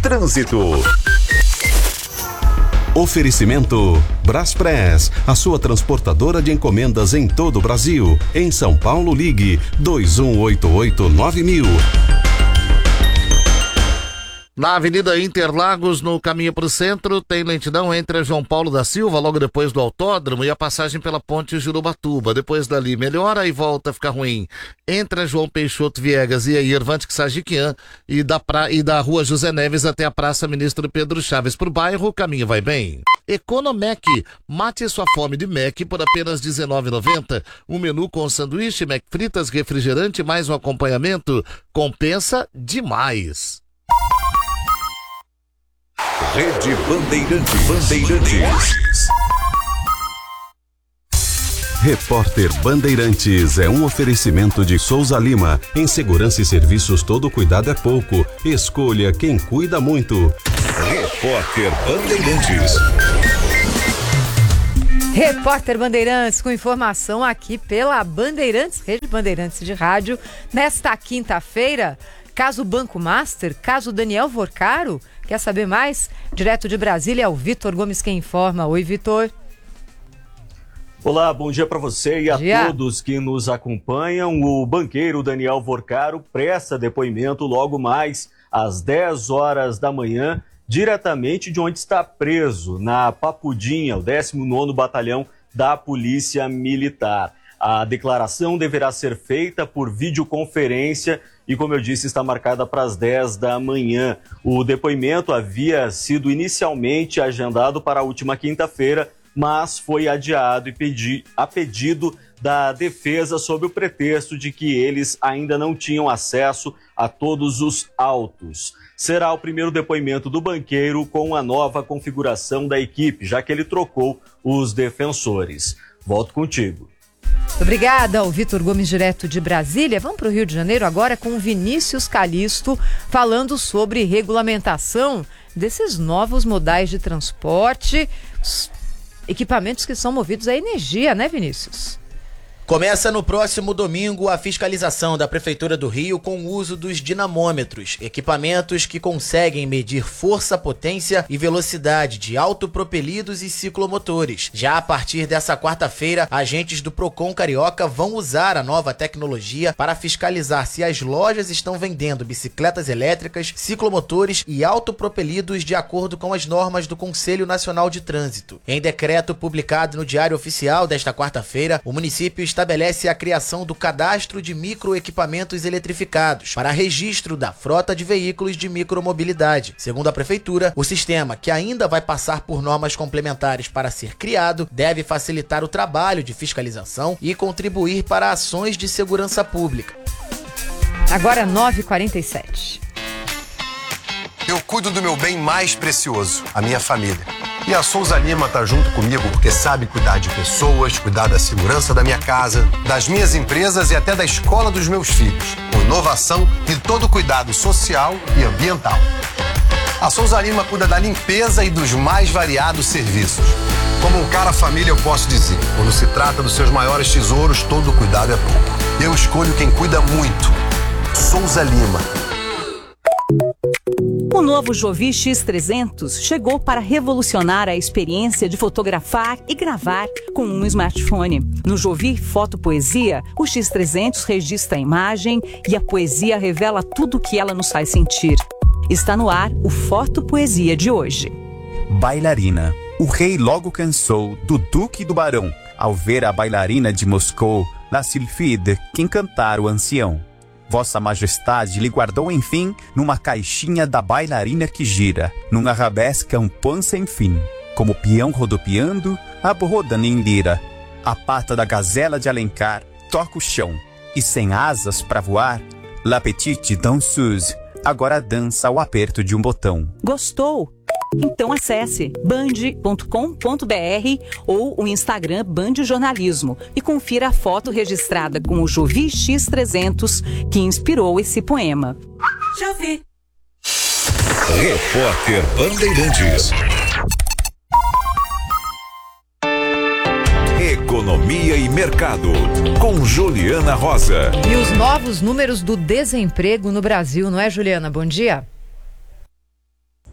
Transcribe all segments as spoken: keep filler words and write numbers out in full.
Trânsito. Oferecimento Braspress, a sua transportadora de encomendas em todo o Brasil. Em São Paulo, ligue dois um oito oito nove mil. Na Avenida Interlagos, no caminho para o centro, tem lentidão entre a João Paulo da Silva, logo depois do autódromo, e a passagem pela ponte Jurubatuba. Depois dali melhora e volta a ficar ruim entre a João Peixoto Viegas e a Irvante Sajiquian e da, pra... e da Rua José Neves até a Praça Ministro Pedro Chaves. Por bairro, o caminho vai bem. Economec, mate sua fome de Mac por apenas dezenove reais e noventa centavos. Um menu com sanduíche, Mac fritas, refrigerante, mais um acompanhamento. Compensa demais. Rede Bandeirantes. Bandeirantes. Repórter Bandeirantes é um oferecimento de Souza Lima. Em segurança e serviços, todo cuidado é pouco. Escolha quem cuida muito. Repórter Bandeirantes. Repórter Bandeirantes com informação aqui pela Bandeirantes, Rede Bandeirantes de Rádio. Nesta quinta-feira, caso Banco Master, caso Daniel Vorcaro. Quer saber mais? Direto de Brasília é o Vitor Gomes quem informa. Oi, Vitor. Olá, bom dia para você e a dia. Todos que nos acompanham. O banqueiro Daniel Vorcaro presta depoimento logo mais às dez horas da manhã, diretamente de onde está preso, na Papudinha, o décimo nono Batalhão da Polícia Militar. A declaração deverá ser feita por videoconferência e, como eu disse, está marcada para as dez da manhã. O depoimento havia sido inicialmente agendado para a última quinta-feira, mas foi adiado e pedi, a pedido da defesa sob o pretexto de que eles ainda não tinham acesso a todos os autos. Será o primeiro depoimento do banqueiro com a nova configuração da equipe, já que ele trocou os defensores. Volto contigo. Obrigada ao Vitor Gomes, direto de Brasília. Vamos para o Rio de Janeiro agora com o Vinícius Calixto, falando sobre regulamentação desses novos modais de transporte, equipamentos que são movidos a energia, né, Vinícius? Começa no próximo domingo a fiscalização da Prefeitura do Rio com o uso dos dinamômetros, equipamentos que conseguem medir força, potência e velocidade de autopropelidos e ciclomotores. Já a partir dessa quarta-feira, agentes do Procon Carioca vão usar a nova tecnologia para fiscalizar se as lojas estão vendendo bicicletas elétricas, ciclomotores e autopropelidos de acordo com as normas do Conselho Nacional de Trânsito. Em decreto publicado no Diário Oficial desta quarta-feira, o município estabelece a criação do cadastro de microequipamentos eletrificados para registro da frota de veículos de micromobilidade. Segundo a Prefeitura, o sistema, que ainda vai passar por normas complementares para ser criado, deve facilitar o trabalho de fiscalização e contribuir para ações de segurança pública. Agora nove e quarenta e sete. Eu cuido do meu bem mais precioso, a minha família. E a Souza Lima tá junto comigo porque sabe cuidar de pessoas, cuidar da segurança da minha casa, das minhas empresas e até da escola dos meus filhos, com inovação e todo cuidado social e ambiental. A Souza Lima cuida da limpeza e dos mais variados serviços. Como um cara família, eu posso dizer, quando se trata dos seus maiores tesouros, todo cuidado é pouco. Eu escolho quem cuida muito. Souza Lima. O novo Jovi X trezentos chegou para revolucionar a experiência de fotografar e gravar com um smartphone. No Jovi Foto Poesia, o X trezentos registra a imagem e a poesia revela tudo o que ela nos faz sentir. Está no ar o Foto Poesia de hoje. Bailarina. O rei logo cansou do Duque e do Barão ao ver a bailarina de Moscou, La Sylphide, que encantar o ancião. Vossa Majestade lhe guardou, enfim, numa caixinha da bailarina que gira, num arabesque um pão sem fim, como peão rodopiando, abo rodando em lira. A pata da gazela de Alencar toca o chão, e sem asas pra voar, La Petite Danseuse agora dança ao aperto de um botão. Gostou? Então acesse band ponto com ponto br ou o Instagram Band Jornalismo e confira a foto registrada com o Jovi X trezentos que inspirou esse poema. Jovi. Repórter Bandeirantes. Economia e Mercado, com Juliana Rosa. E os novos números do desemprego no Brasil, não é, Juliana? Bom dia.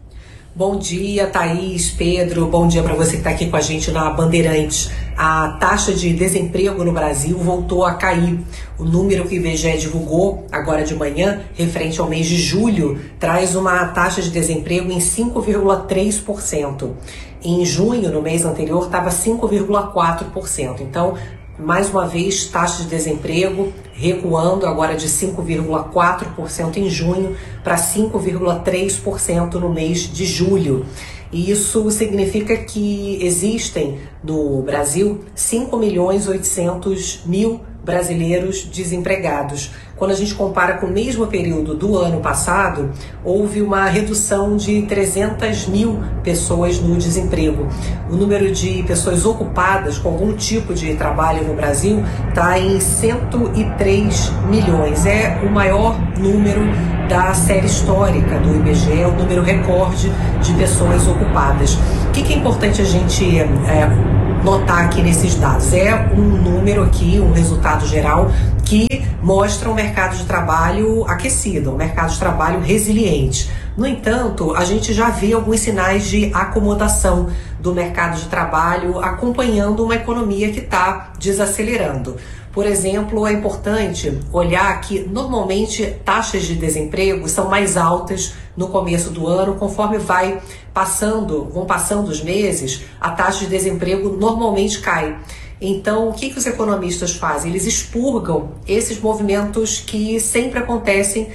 Bom dia, Thaís, Pedro, bom dia para você que está aqui com a gente na Bandeirantes. A taxa de desemprego no Brasil voltou a cair. O número que o I B G E divulgou agora de manhã, referente ao mês de julho, traz uma taxa de desemprego em cinco vírgula três por cento. Em junho, no mês anterior, estava cinco vírgula quatro por cento. Então, mais uma vez, taxa de desemprego recuando agora de cinco vírgula quatro por cento em junho para cinco vírgula três por cento no mês de julho. E isso significa que existem no Brasil cinco milhões e oitocentos mil brasileiros desempregados. Quando a gente compara com o mesmo período do ano passado, houve uma redução de trezentas mil pessoas no desemprego. O número de pessoas ocupadas com algum tipo de trabalho no Brasil está em cento e três milhões. É o maior número da série histórica do I B G E, é o número recorde de pessoas ocupadas. O que, que é importante a gente é, notar aqui nesses dados? É um número aqui, um resultado geral que mostra um mercado de trabalho aquecido, um mercado de trabalho resiliente. No entanto, a gente já vê alguns sinais de acomodação do mercado de trabalho acompanhando uma economia que está desacelerando. Por exemplo, é importante olhar que normalmente taxas de desemprego são mais altas no começo do ano, conforme vai passando, vão passando os meses, a taxa de desemprego normalmente cai. Então, o que, que os economistas fazem? Eles expurgam esses movimentos que sempre acontecem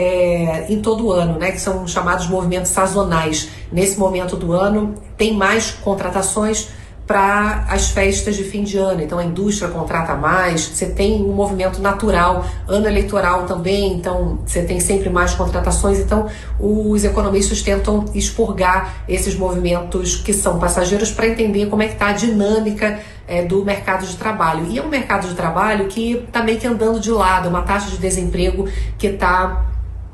é, em todo o ano, né? Que são chamados movimentos sazonais. Nesse momento do ano, tem mais contratações para as festas de fim de ano. Então a indústria contrata mais, você tem um movimento natural, ano eleitoral também, então você tem sempre mais contratações. Então os economistas tentam expurgar esses movimentos que são passageiros para entender como é que está a dinâmica é, do mercado de trabalho. E é um mercado de trabalho que está meio que andando de lado, uma taxa de desemprego que está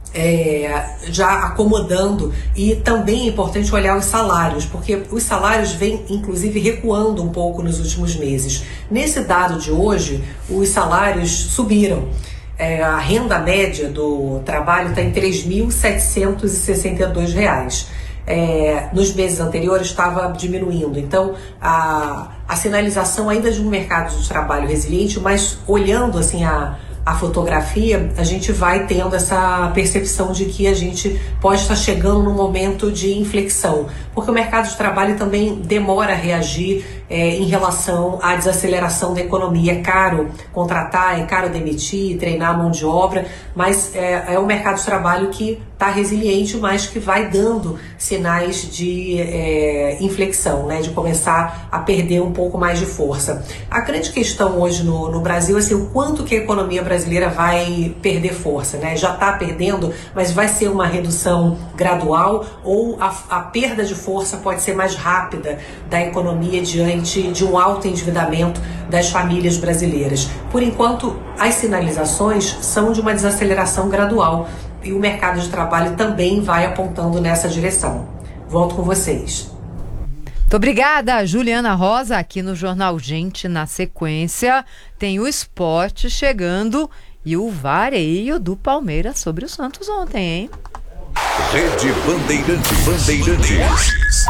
É, já acomodando. E também é importante olhar os salários, porque os salários vêm inclusive recuando um pouco nos últimos meses. Nesse dado de hoje, os salários subiram. É, a renda média do trabalho está em três mil setecentos e sessenta e dois reais. É, nos meses anteriores estava diminuindo. Então a, a sinalização ainda de um mercado de trabalho resiliente, mas olhando assim a a fotografia, a gente vai tendo essa percepção de que a gente pode estar chegando num momento de inflexão, porque o mercado de trabalho também demora a reagir é, em relação à desaceleração da economia. É caro contratar, é caro demitir, treinar a mão de obra, mas é, é um mercado de trabalho que está resiliente, mas que vai dando sinais de é, inflexão, né, de começar a perder um pouco mais de força. A grande questão hoje no, no Brasil é assim, o quanto que a economia brasileira vai perder força, né? Já está perdendo, mas vai ser uma redução gradual ou a, a perda de força pode ser mais rápida da economia diante de um alto endividamento das famílias brasileiras. Por enquanto, as sinalizações são de uma desaceleração gradual e o mercado de trabalho também vai apontando nessa direção. Volto com vocês. Muito obrigada, Juliana Rosa, aqui no Jornal Gente. Na sequência, tem o esporte chegando e o vareio do Palmeiras sobre o Santos ontem, hein? Rede Bandeirantes. Bandeirantes.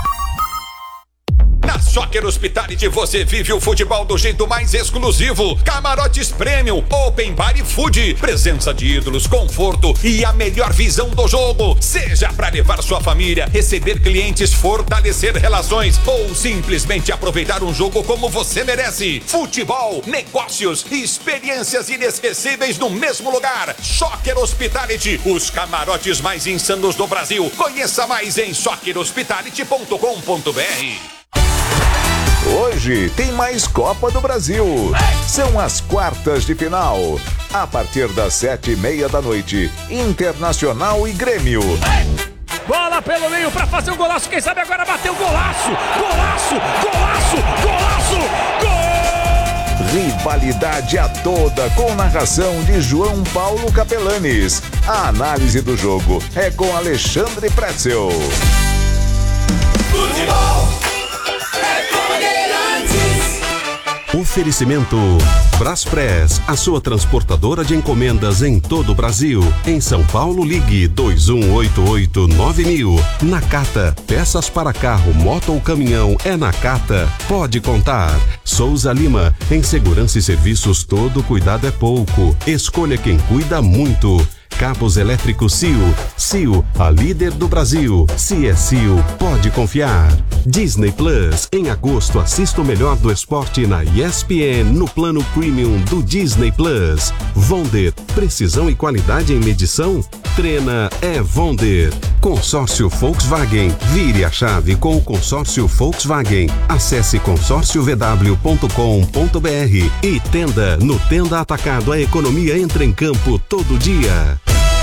Na Soccer Hospitality você vive o futebol do jeito mais exclusivo. Camarotes Premium, Open Bar e Food. Presença de ídolos, conforto e a melhor visão do jogo. Seja para levar sua família, receber clientes, fortalecer relações ou simplesmente aproveitar um jogo como você merece. Futebol, negócios e experiências inesquecíveis no mesmo lugar. Soccer Hospitality, os camarotes mais insanos do Brasil. Conheça mais em soccer hospitality ponto com ponto b r. Hoje tem mais Copa do Brasil. São as quartas de final. A partir das sete e meia da noite, Internacional e Grêmio. Bola pelo meio para fazer um golaço. Quem sabe agora bateu golaço, golaço, golaço, golaço, gol! Rivalidade a toda com narração de João Paulo Capelanes. A análise do jogo é com Alexandre Pretzel. Futebol. Oferecimento Braspress, a sua transportadora de encomendas em todo o Brasil. Em São Paulo, ligue dois um oito oito nove mil. Nakata, peças para carro, moto ou caminhão é Nakata. Pode contar. Souza Lima, em segurança e serviços todo cuidado é pouco. Escolha quem cuida muito. Cabos elétricos C I O. C I O, a líder do Brasil. Se é C I O, pode confiar. Disney Plus. Em agosto, assista o melhor do esporte na E S P N no plano premium do Disney Plus. Vonder. Precisão e qualidade em medição? Treina é Vonder. Consórcio Volkswagen. Vire a chave com o consórcio Volkswagen. Acesse consórcio v w ponto com ponto b r e Tenda. No Tenda Atacado, a economia entra em campo todo dia.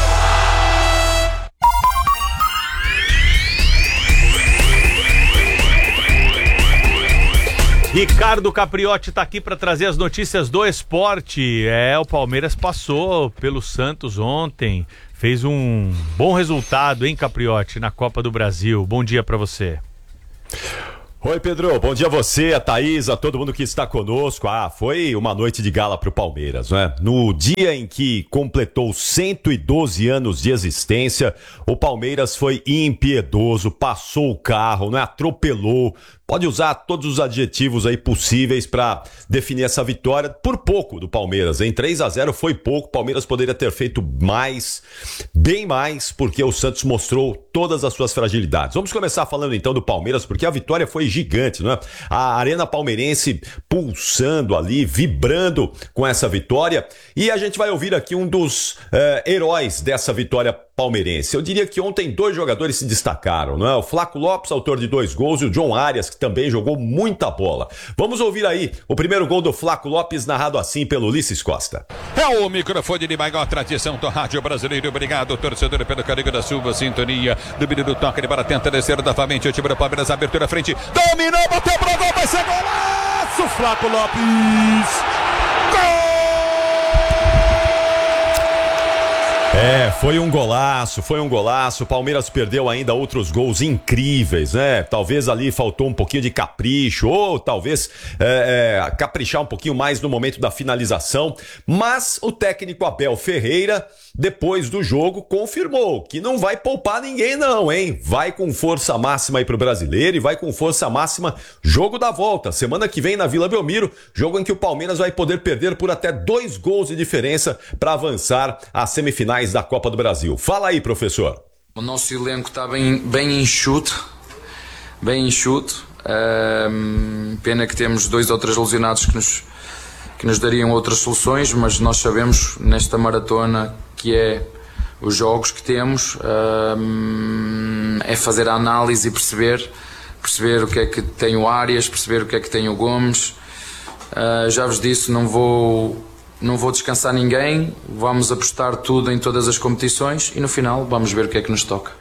Ricardo Capriotti está aqui para trazer as notícias do esporte. É, o Palmeiras passou pelo Santos ontem, fez um bom resultado, hein, Capriotti, na Copa do Brasil. Bom dia para você. Oi, Pedro, bom dia a você, a Thaís, a todo mundo que está conosco. Ah, foi uma noite de gala para o Palmeiras, né? No dia em que completou cento e doze anos de existência, o Palmeiras foi impiedoso, passou o carro, né? Atropelou. Pode usar todos os adjetivos aí possíveis para definir essa vitória por pouco do Palmeiras. Em três a zero foi pouco, o Palmeiras poderia ter feito mais, bem mais, porque o Santos mostrou todas as suas fragilidades. Vamos começar falando então do Palmeiras, porque a vitória foi gigante, não é? A Arena Palmeirense pulsando ali, vibrando com essa vitória. E a gente vai ouvir aqui um dos eh, heróis dessa vitória palmeirense. Eu diria que ontem dois jogadores se destacaram, não é? O Flaco Lopes, autor de dois gols, e o John Arias, que também jogou muita bola. Vamos ouvir aí o primeiro gol do Flaco Lopes, narrado assim pelo Ulisses Costa. É o microfone de maior tradição do rádio brasileiro. Obrigado, torcedor, pelo carinho da Silva, sintonia do menino toque de bola, tenta descer novamente o time do Palmeiras, abertura à frente, dominou, bateu pro gol, vai ser golaço, Flaco Lopes! Gol! É, foi um golaço, foi um golaço. O Palmeiras perdeu ainda outros gols incríveis, né? Talvez ali faltou um pouquinho de capricho, ou talvez é, é, caprichar um pouquinho mais no momento da finalização. Mas o técnico Abel Ferreira, depois do jogo, confirmou que não vai poupar ninguém não, hein? Vai com força máxima aí pro Brasileiro e vai com força máxima jogo da volta. Semana que vem na Vila Belmiro, jogo em que o Palmeiras vai poder perder por até dois gols de diferença para avançar às semifinais da Copa do Brasil. Fala aí, professor. O nosso elenco está bem, bem enxuto, bem enxuto. Um, pena que temos dois ou três lesionados que nos, que nos dariam outras soluções, mas nós sabemos nesta maratona que é os jogos que temos, um, é fazer a análise e perceber, perceber o que é que tem o Arias, perceber o que é que tem o Gomes. Uh, já vos disse, não vou... Não vou descansar ninguém, vamos apostar tudo em todas as competições e no final vamos ver o que é que nos toca.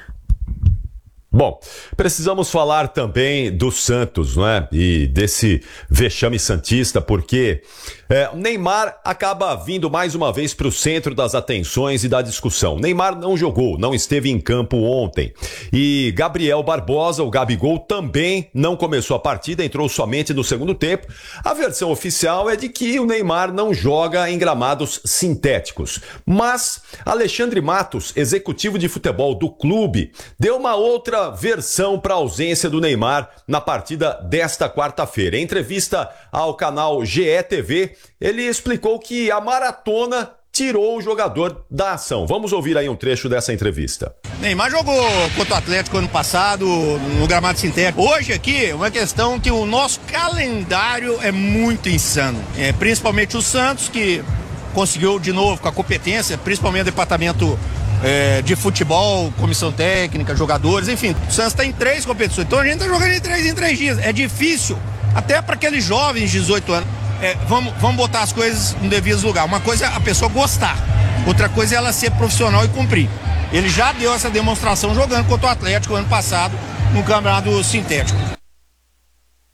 Bom, precisamos falar também do Santos, não é? E desse vexame santista, porque é, o Neymar acaba vindo mais uma vez para o centro das atenções e da discussão. Neymar não jogou, não esteve em campo ontem. E Gabriel Barbosa, o Gabigol, também não começou a partida, entrou somente no segundo tempo. A versão oficial é de que o Neymar não joga em gramados sintéticos. Mas Alexandre Matos, executivo de futebol do clube, deu uma outra versão para a ausência do Neymar na partida desta quarta-feira. Em entrevista ao canal G E T V, ele explicou que a maratona tirou o jogador da ação. Vamos ouvir aí um trecho dessa entrevista. Neymar jogou contra o Atlético ano passado no gramado sintético. Hoje aqui é uma questão que o nosso calendário é muito insano. É, principalmente o Santos, que conseguiu de novo com a competência, principalmente o departamento É, de futebol, comissão técnica, jogadores, enfim, o Santos está em três competições, então a gente está jogando em três em três dias, é difícil, até para aqueles jovens de dezoito anos, é, vamos, vamos botar as coisas no devido lugar, uma coisa é a pessoa gostar, outra coisa é ela ser profissional e cumprir. Ele já deu essa demonstração jogando contra o Atlético ano passado no campeonato sintético.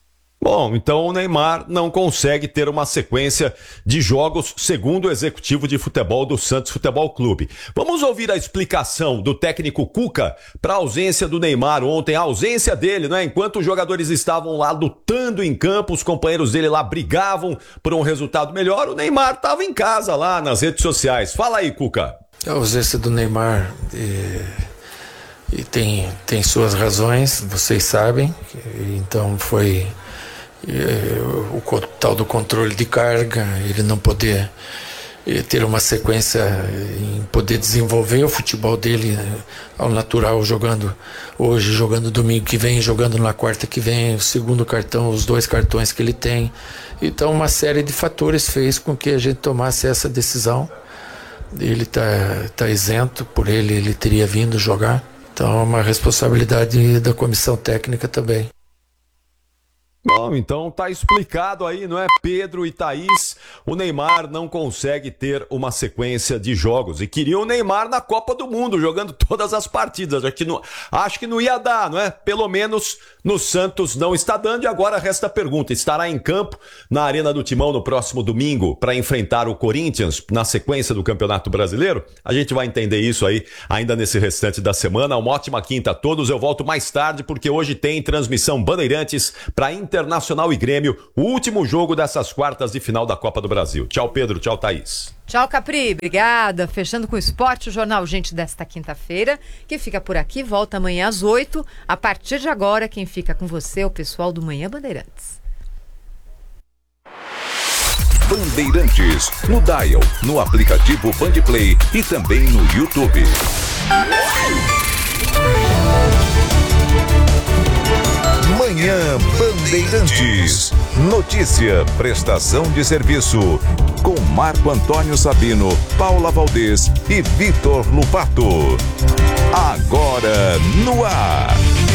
Bom, então o Neymar não consegue ter uma sequência de jogos, segundo o executivo de futebol do Santos Futebol Clube. Vamos ouvir a explicação do técnico Cuca para a ausência do Neymar ontem, a ausência dele, né? Enquanto os jogadores estavam lá lutando em campo, os companheiros dele lá brigavam por um resultado melhor, o Neymar estava em casa lá nas redes sociais. Fala aí, Cuca. A ausência do Neymar é... e tem, tem suas razões, vocês sabem, então foi o tal do controle de carga, ele não poder ter uma sequência em poder desenvolver o futebol dele ao natural, jogando hoje, jogando domingo que vem, jogando na quarta que vem, o segundo cartão, os dois cartões que ele tem. Então uma série de fatores fez com que a gente tomasse essa decisão. Ele está tá isento, por ele ele teria vindo jogar. Então é uma responsabilidade da comissão técnica também. Bom, então tá explicado aí, não é? Pedro e Thaís, o Neymar não consegue ter uma sequência de jogos e queria o Neymar na Copa do Mundo, jogando todas as partidas. Acho que não, acho que não ia dar, não é? Pelo menos no Santos não está dando e agora resta a pergunta, estará em campo na Arena do Timão no próximo domingo para enfrentar o Corinthians na sequência do Campeonato Brasileiro? A gente vai entender isso aí ainda nesse restante da semana. Uma ótima quinta a todos, eu volto mais tarde porque hoje tem transmissão Bandeirantes para Inter Internacional e Grêmio, o último jogo dessas quartas de final da Copa do Brasil. Tchau, Pedro. Tchau, Thaís. Tchau, Capri. Obrigada. Fechando com o esporte, o Jornal Gente desta quinta-feira, que fica por aqui, volta amanhã às oito. A partir de agora, quem fica com você é o pessoal do Manhã Bandeirantes. Bandeirantes, no Dial, no aplicativo Bandplay e também no YouTube. Manhã Bandeirantes. Notícia, prestação de serviço. Com Marco Antônio Sabino, Paula Valdez e Vitor Lupato. Agora no ar.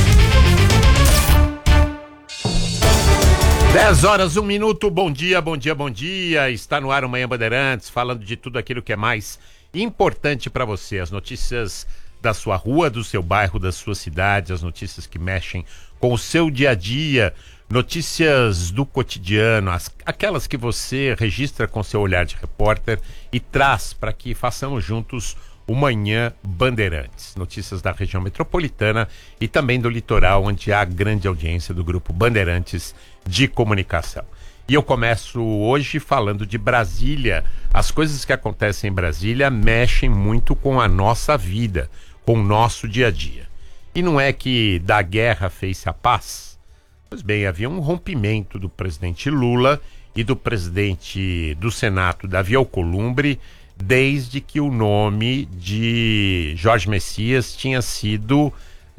dez horas, um minuto. Bom dia, bom dia, bom dia. Está no ar o Manhã Bandeirantes, falando de tudo aquilo que é mais importante para você. As notícias da sua rua, do seu bairro, da sua cidade, as notícias que mexem com o seu dia a dia, notícias do cotidiano, as, aquelas que você registra com seu olhar de repórter e traz para que façamos juntos o Manhã Bandeirantes. Notícias da região metropolitana e também do litoral, onde há grande audiência do Grupo Bandeirantes de Comunicação. E eu começo hoje falando de Brasília. As coisas que acontecem em Brasília mexem muito com a nossa vida, com o nosso dia a dia. E não é que da guerra fez-se a paz? Pois bem, havia um rompimento do presidente Lula e do presidente do Senado, Davi Alcolumbre, desde que o nome de Jorge Messias tinha sido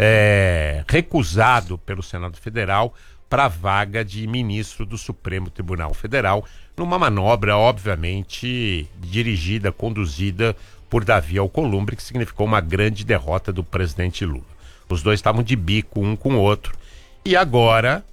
é, recusado pelo Senado Federal para a vaga de ministro do Supremo Tribunal Federal, numa manobra, obviamente, dirigida, conduzida por Davi Alcolumbre, que significou uma grande derrota do presidente Lula. Os dois estavam de bico um com o outro. E agora,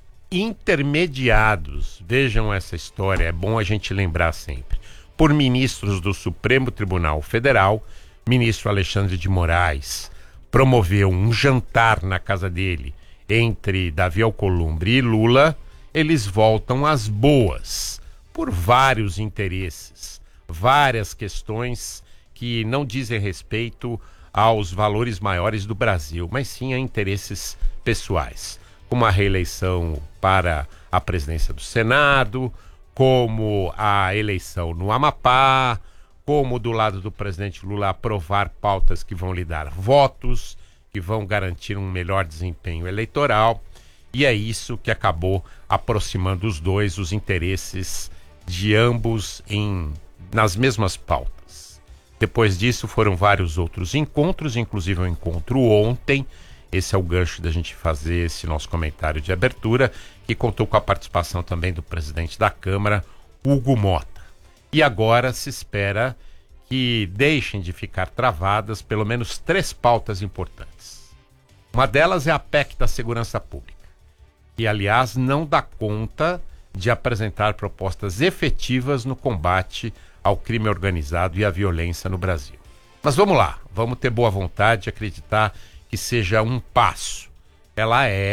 intermediados, vejam essa história, é bom a gente lembrar sempre, por ministros do Supremo Tribunal Federal, ministro Alexandre de Moraes promoveu um jantar na casa dele entre Davi Alcolumbre e Lula, eles voltam às boas, por vários interesses, várias questões que não dizem respeito aos valores maiores do Brasil, mas sim a interesses pessoais, como a reeleição para a presidência do Senado, como a eleição no Amapá, como do lado do presidente Lula aprovar pautas que vão lhe dar votos, que vão garantir um melhor desempenho eleitoral, e é isso que acabou aproximando os dois, os interesses de ambos em, nas mesmas pautas. Depois disso foram vários outros encontros, inclusive um encontro ontem. Esse é o gancho da gente fazer esse nosso comentário de abertura, que contou com a participação também do presidente da Câmara, Hugo Mota. E agora se espera que deixem de ficar travadas pelo menos três pautas importantes. Uma delas é a P E C da Segurança Pública, que, aliás, não dá conta de apresentar propostas efetivas no combate ao crime organizado e à violência no Brasil. Mas vamos lá, vamos ter boa vontade de acreditar que seja um passo. Ela é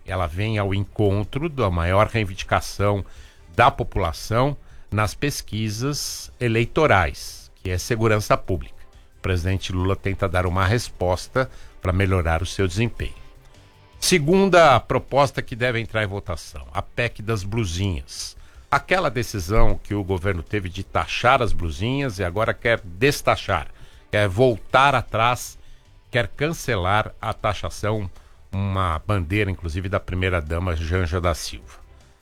ela vem ao encontro da maior reivindicação da população nas pesquisas eleitorais, que é segurança pública. O presidente Lula tenta dar uma resposta para melhorar o seu desempenho. Segunda proposta que deve entrar em votação, a P E C das blusinhas. Aquela decisão que o governo teve de taxar as blusinhas e agora quer destaxar, quer voltar atrás, quer cancelar a taxação, uma bandeira inclusive da primeira-dama Janja da Silva.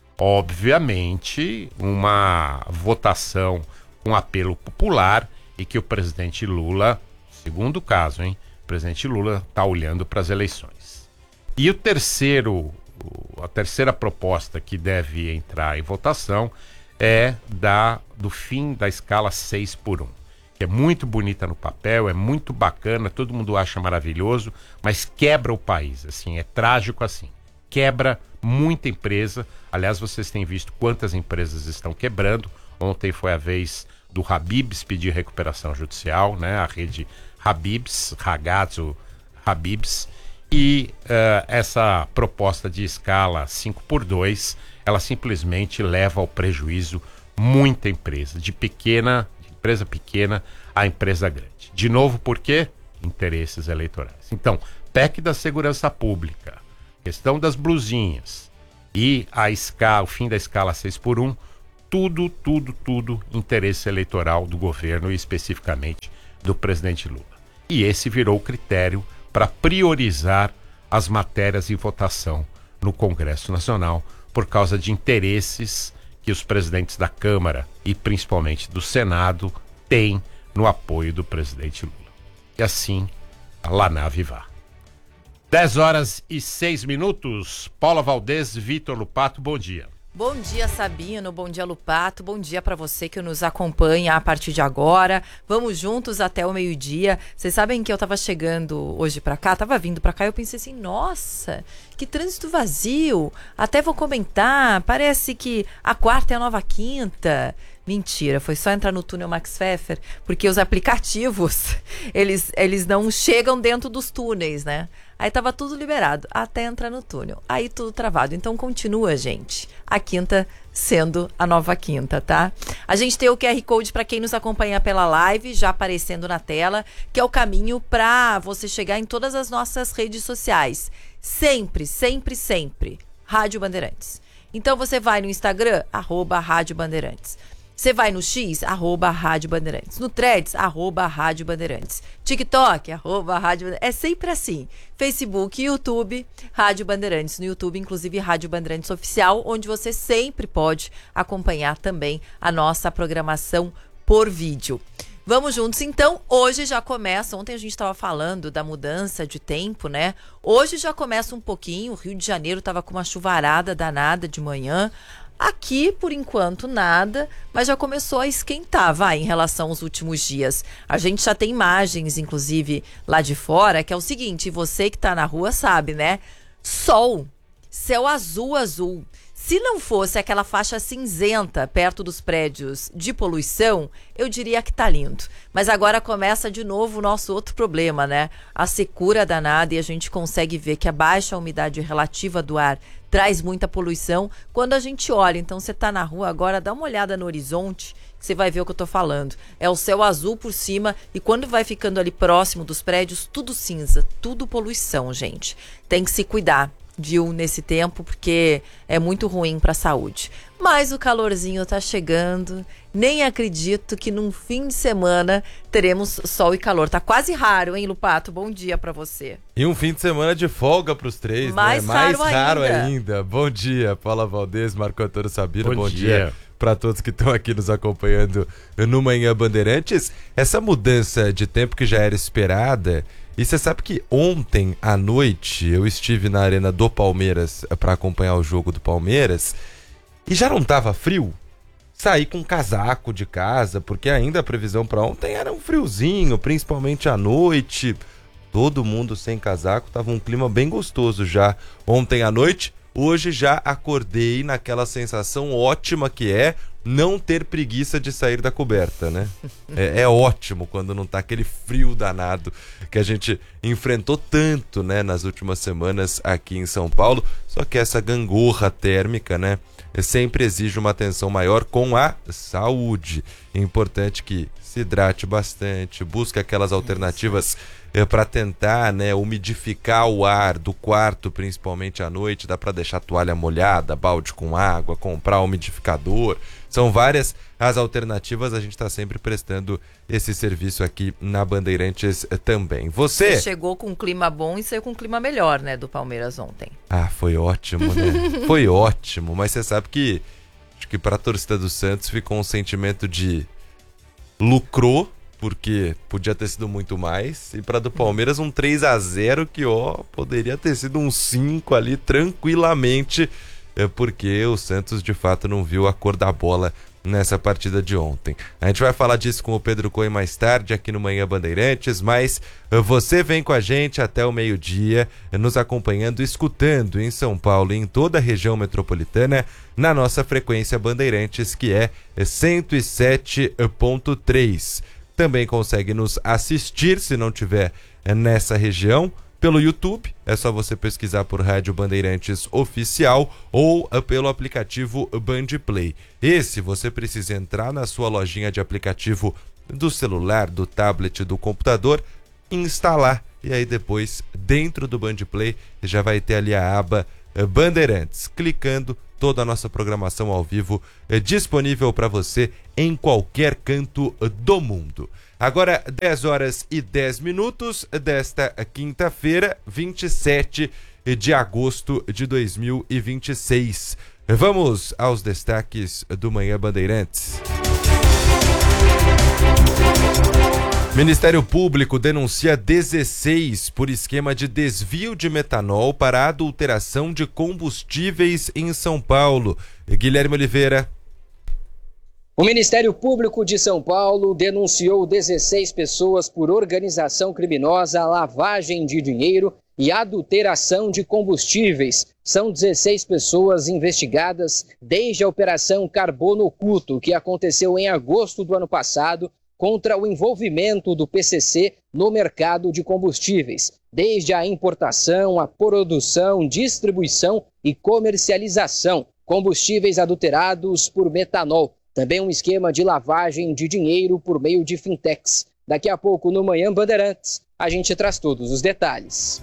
Obviamente, uma votação com apelo popular e que o presidente Lula, segundo caso, hein, o presidente Lula está olhando para as eleições. E o terceiro, a terceira proposta que deve entrar em votação é da, do fim da escala seis por um, que é muito bonita no papel, é muito bacana, todo mundo acha maravilhoso, mas quebra o país, assim, é trágico assim. Quebra muita empresa. Aliás, vocês têm visto quantas empresas estão quebrando. Ontem foi a vez do Habib's pedir recuperação judicial, né? A rede Habib's, Ragazzo Habib's. E uh, essa proposta de escala cinco por dois, ela simplesmente leva ao prejuízo muita empresa, de pequena, de empresa pequena a empresa grande. De novo, por quê? Interesses eleitorais. Então, P E C da segurança pública, questão das blusinhas e a escala, o fim da escala seis por um, tudo, tudo, tudo interesse eleitoral do governo e especificamente do presidente Lula. E esse virou o critério para priorizar as matérias em votação no Congresso Nacional por causa de interesses que os presidentes da Câmara e principalmente do Senado têm no apoio do presidente Lula. E assim, a lá nave vá. dez horas e seis minutos. Paula Valdez, Vitor Lupato, bom dia. Bom dia, Sabino. Bom dia, Lupato. Bom dia para você que nos acompanha a partir de agora. Vamos juntos até o meio-dia. Vocês sabem que eu tava chegando hoje para cá, tava vindo para cá e eu pensei assim, nossa, que trânsito vazio. Até vou comentar, parece que a quarta é a nova quinta. Mentira, foi só entrar no túnel Max Pfeffer, porque os aplicativos, eles, eles não chegam dentro dos túneis, né? Aí tava tudo liberado, até entrar no túnel. Aí tudo travado. Então continua, gente. A quinta sendo a nova quinta, tá? A gente tem o Q R Code para quem nos acompanha pela live, já aparecendo na tela, que é o caminho para você chegar em todas as nossas redes sociais. Sempre, sempre, sempre. Rádio Bandeirantes. Então você vai no Instagram, arroba Rádio Bandeirantes. Você vai no X, arroba Rádio Bandeirantes. No Threads, arroba Rádio Bandeirantes. TikTok, arroba Rádio Bandeirantes. É sempre assim. Facebook, YouTube, Rádio Bandeirantes. No YouTube, inclusive, Rádio Bandeirantes Oficial, onde você sempre pode acompanhar também a nossa programação por vídeo. Vamos juntos, então. Hoje já começa, ontem a gente estava falando da mudança de tempo, né? Hoje já começa um pouquinho, o Rio de Janeiro estava com uma chuvarada danada de manhã. Aqui, por enquanto, nada, mas já começou a esquentar, vai, em relação aos últimos dias. A gente já tem imagens, inclusive, lá de fora, que é o seguinte, você que tá na rua sabe, né? Sol, céu azul, azul. Se não fosse aquela faixa cinzenta perto dos prédios de poluição, eu diria que tá lindo. Mas agora começa de novo o nosso outro problema, né? A secura danada, e a gente consegue ver que a baixa umidade relativa do ar traz muita poluição quando a gente olha. Então você tá na rua agora, dá uma olhada no horizonte, que você vai ver o que eu tô falando. É o céu azul por cima e quando vai ficando ali próximo dos prédios, tudo cinza, tudo poluição, gente. Tem que se cuidar, viu, nesse tempo, porque é muito ruim para a saúde. Mas o calorzinho tá chegando, nem acredito que num fim de semana teremos sol e calor. Tá quase raro, hein, Lupato? Bom dia para você. E um fim de semana de folga pros três, Mais né? raro Mais raro ainda. ainda. Bom dia, Paula Valdez, Marco Antônio Sabino, bom, Bom dia, dia. para todos que estão aqui nos acompanhando no Manhã Bandeirantes. Essa mudança de tempo que já era esperada. E você sabe que ontem à noite eu estive na Arena do Palmeiras para acompanhar o jogo do Palmeiras e já não tava frio? Saí com um casaco de casa, porque ainda a previsão para ontem era um friozinho, principalmente à noite. Todo mundo sem casaco, tava um clima bem gostoso já ontem à noite. Hoje já acordei naquela sensação ótima que é não ter preguiça de sair da coberta, né? É, é ótimo quando não tá aquele frio danado que a gente enfrentou tanto, né, nas últimas semanas aqui em São Paulo. Só que essa gangorra térmica, né, sempre exige uma atenção maior com a saúde. É importante que se hidrate bastante, busque aquelas alternativas é, para tentar, né, umidificar o ar do quarto, principalmente à noite. Dá para deixar a toalha molhada, balde com água, comprar umidificador. São várias as alternativas, a gente está sempre prestando esse serviço aqui na Bandeirantes também. Você... Você chegou com um clima bom e saiu com um clima melhor, né, do Palmeiras ontem. Ah, foi ótimo, né? Foi ótimo, mas você sabe que acho que para a torcida do Santos ficou um sentimento de lucrou, porque podia ter sido muito mais, e para do Palmeiras um três a zero que, ó, poderia ter sido um cinco ali tranquilamente, é porque o Santos de fato não viu a cor da bola nessa partida de ontem. A gente vai falar disso com o Pedro Cohen mais tarde aqui no Manhã Bandeirantes, mas você vem com a gente até o meio-dia, nos acompanhando, escutando em São Paulo e em toda a região metropolitana, na nossa frequência Bandeirantes, que é cento e sete ponto três. Também consegue nos assistir, se não tiver nessa região, pelo YouTube, é só você pesquisar por Rádio Bandeirantes Oficial ou pelo aplicativo Bandplay. Esse você precisa entrar na sua lojinha de aplicativo do celular, do tablet, do computador, instalar, e aí depois, dentro do Bandplay, já vai ter ali a aba Bandeirantes. Clicando, toda a nossa programação ao vivo é disponível para você em qualquer canto do mundo. Agora, dez horas e dez minutos desta quinta-feira, vinte e sete de agosto de dois mil e vinte e seis. Vamos aos destaques do Manhã Bandeirantes. Ministério Público denuncia dezesseis por esquema de desvio de metanol para adulteração de combustíveis em São Paulo. Guilherme Oliveira. O Ministério Público de São Paulo denunciou dezesseis pessoas por organização criminosa, lavagem de dinheiro e adulteração de combustíveis. São dezesseis pessoas investigadas desde a Operação Carbono Oculto, que aconteceu em agosto do ano passado, contra o envolvimento do P C C no mercado de combustíveis, desde a importação, a produção, distribuição e comercialização, combustíveis adulterados por metanol. Também um esquema de lavagem de dinheiro por meio de fintechs. Daqui a pouco, no Manhã Bandeirantes, a gente traz todos os detalhes.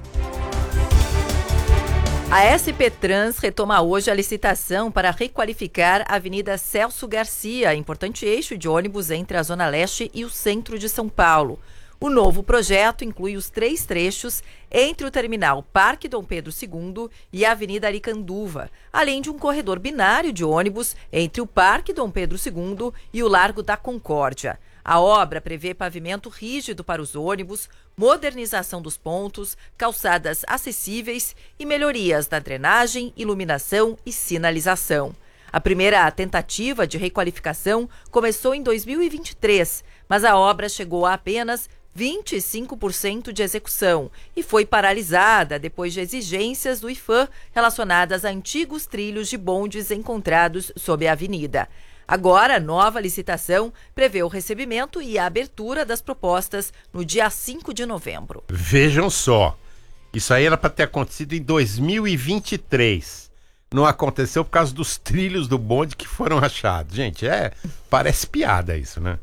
A S P Trans retoma hoje a licitação para requalificar a Avenida Celso Garcia, importante eixo de ônibus entre a Zona Leste e o centro de São Paulo. O novo projeto inclui os três trechos entre o terminal Parque Dom Pedro segundo e a Avenida Aricanduva, além de um corredor binário de ônibus entre o Parque Dom Pedro segundo e o Largo da Concórdia. A obra prevê pavimento rígido para os ônibus, modernização dos pontos, calçadas acessíveis e melhorias na drenagem, iluminação e sinalização. A primeira tentativa de requalificação começou em dois mil e vinte e três, mas a obra chegou a apenas vinte e cinco por cento de execução e foi paralisada depois de exigências do I F A M relacionadas a antigos trilhos de bondes encontrados sob a avenida. Agora, a nova licitação prevê o recebimento e a abertura das propostas no dia cinco de novembro. Vejam só, isso aí era para ter acontecido em dois mil e vinte e três. Não aconteceu por causa dos trilhos do bonde que foram achados. Gente, é, parece piada isso, né?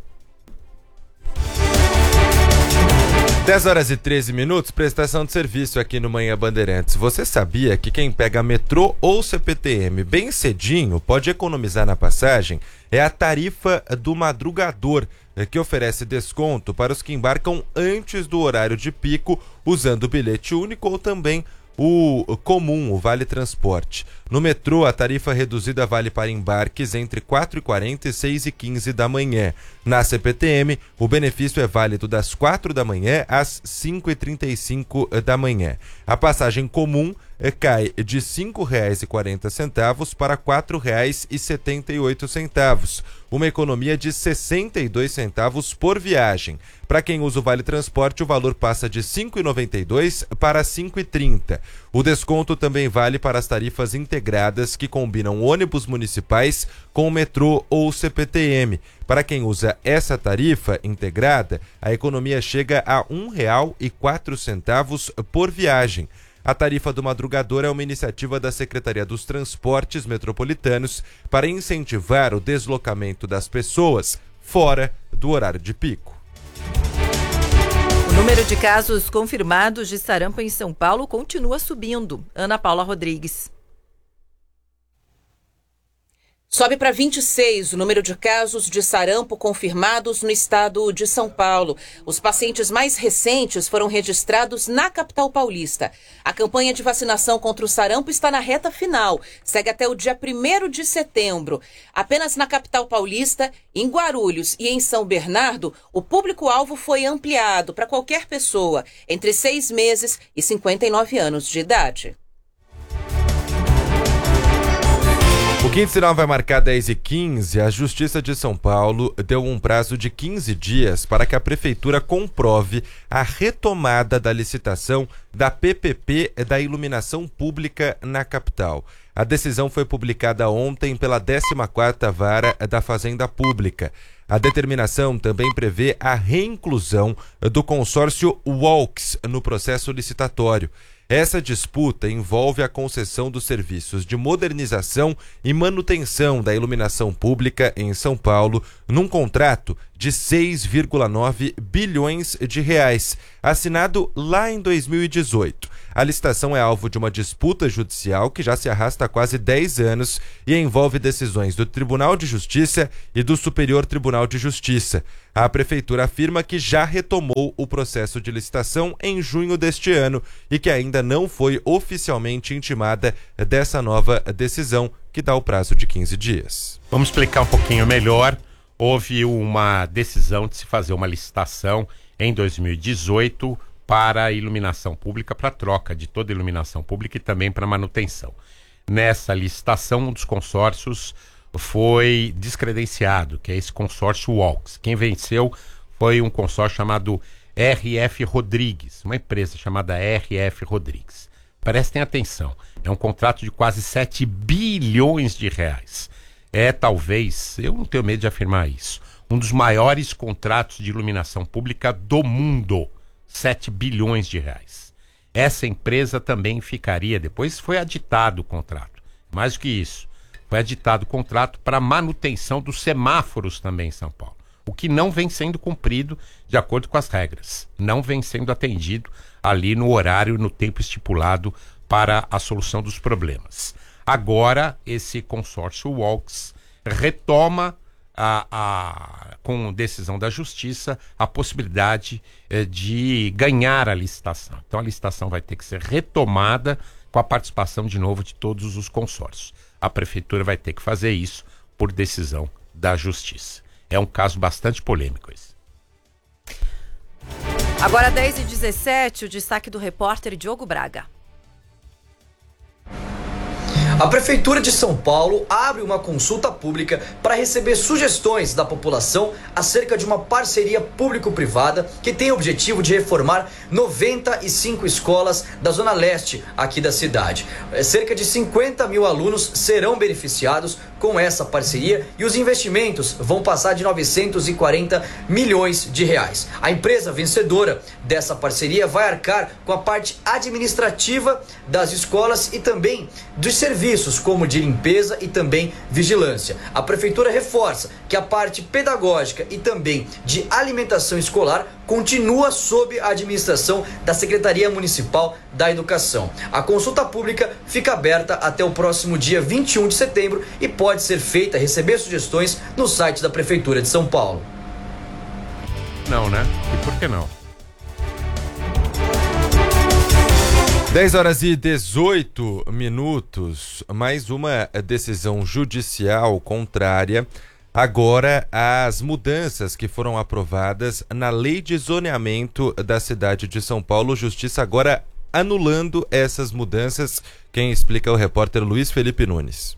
dez horas e treze minutos, prestação de serviço aqui no Manhã Bandeirantes. Você sabia que quem pega metrô ou C P T M bem cedinho pode economizar na passagem? É a tarifa do madrugador, que oferece desconto para os que embarcam antes do horário de pico, usando o bilhete único ou também o comum, o Vale Transporte. No metrô, a tarifa reduzida vale para embarques entre quatro e quarenta e seis e quinze da manhã. Na C P T M, o benefício é válido das quatro da manhã às cinco e trinta e cinco da manhã. A passagem comum cai de cinco reais e quarenta centavos para quatro reais e setenta e oito centavos, uma economia de sessenta e dois centavos por viagem. Para quem usa o Vale Transporte, o valor passa de cinco reais e noventa e dois centavos para cinco reais e trinta centavos. O desconto também vale para as tarifas integradas que combinam ônibus municipais com o metrô ou C P T M. Para quem usa essa tarifa integrada, a economia chega a um real e quatro centavos por viagem. A tarifa do madrugador é uma iniciativa da Secretaria dos Transportes Metropolitanos para incentivar o deslocamento das pessoas fora do horário de pico. O número de casos confirmados de sarampo em São Paulo continua subindo. Ana Paula Rodrigues. Sobe para vinte e seis o número de casos de sarampo confirmados no estado de São Paulo. Os pacientes mais recentes foram registrados na capital paulista. A campanha de vacinação contra o sarampo está na reta final. Segue até o dia primeiro de setembro. Apenas na capital paulista, em Guarulhos e em São Bernardo, o público-alvo foi ampliado para qualquer pessoa entre seis meses e cinquenta e nove anos de idade. O quinto sinal vai marcar dez e quinze. A Justiça de São Paulo deu um prazo de quinze dias para que a Prefeitura comprove a retomada da licitação da P P P da iluminação pública na capital. A decisão foi publicada ontem pela décima quarta Vara da Fazenda Pública. A determinação também prevê a reinclusão do consórcio Walks no processo licitatório. Essa disputa envolve a concessão dos serviços de modernização e manutenção da iluminação pública em São Paulo num contrato de seis vírgula nove bilhões de reais, assinado lá em dois mil e dezoito. A licitação é alvo de uma disputa judicial que já se arrasta há quase dez anos e envolve decisões do Tribunal de Justiça e do Superior Tribunal de Justiça. A Prefeitura afirma que já retomou o processo de licitação em junho deste ano e que ainda não foi oficialmente intimada dessa nova decisão, que dá o prazo de quinze dias. Vamos explicar um pouquinho melhor. Houve uma decisão de se fazer uma licitação em dois mil e dezoito para a iluminação pública, para a troca de toda a iluminação pública e também para manutenção. Nessa licitação, um dos consórcios foi descredenciado, que é esse consórcio Walks. Quem venceu foi um consórcio chamado R F Rodrigues, uma empresa chamada R F Rodrigues. Prestem atenção, é um contrato de quase sete bilhões de reais. É talvez, eu não tenho medo de afirmar isso, um dos maiores contratos de iluminação pública do mundo. sete bilhões de reais. Essa empresa também ficaria, depois foi aditado o contrato, mais do que isso, foi aditado o contrato para manutenção dos semáforos também em São Paulo, o que não vem sendo cumprido de acordo com as regras, não vem sendo atendido ali no horário, no tempo estipulado para a solução dos problemas. Agora, esse consórcio Walks retoma A, a, com decisão da Justiça, a possibilidade eh, de ganhar a licitação. Então a licitação vai ter que ser retomada com a participação de novo de todos os consórcios. A Prefeitura vai ter que fazer isso por decisão da Justiça. É um caso bastante polêmico esse. Agora dez e dezessete, o destaque do repórter Diogo Braga. A Prefeitura de São Paulo abre uma consulta pública para receber sugestões da população acerca de uma parceria público-privada que tem o objetivo de reformar noventa e cinco escolas da Zona Leste aqui da cidade. Cerca de cinquenta mil alunos serão beneficiados com essa parceria e os investimentos vão passar de novecentos e quarenta milhões de reais. A empresa vencedora dessa parceria vai arcar com a parte administrativa das escolas e também dos serviços como de limpeza e também vigilância. A Prefeitura reforça que a parte pedagógica e também de alimentação escolar continua sob a administração da Secretaria Municipal da Educação. A consulta pública fica aberta até o próximo dia vinte e um de setembro e pode ser feita, receber sugestões no site da Prefeitura de São Paulo. Não, né? E por que não? dez horas e dezoito minutos, mais uma decisão judicial contrária agora às mudanças que foram aprovadas na Lei de Zoneamento da cidade de São Paulo. Justiça agora anulando essas mudanças. Quem explica é o repórter Luiz Felipe Nunes.